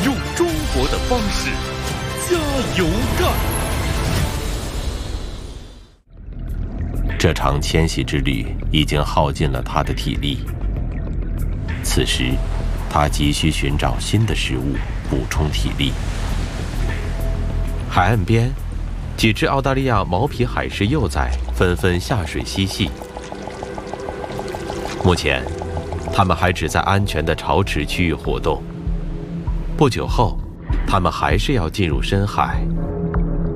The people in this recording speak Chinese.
用中国的方式加油干。 这场迁徙之旅已经耗尽了他的体力，此时他急需寻找新的食物补充体力。海岸边，几只澳大利亚毛皮海狮幼崽纷纷下水嬉戏。目前，它们还只在安全的潮池区域活动。不久后，它们还是要进入深海，